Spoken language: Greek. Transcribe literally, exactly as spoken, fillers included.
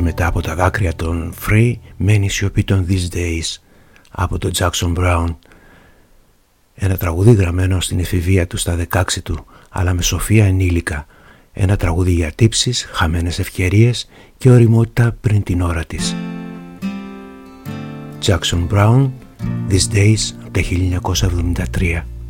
και μετά από τα δάκρυα των Free μένει η σιωπή των These Days από τον Jackson Brown. Ένα τραγούδι γραμμένο στην εφηβεία του στα δεκαέξι του, αλλά με σοφία ενήλικα. Ένα τραγούδι για τύψεις, χαμένες ευκαιρίες και ωριμότητα πριν την ώρα της. Jackson Brown, These Days, από το χίλια εννιακόσια εβδομήντα τρία.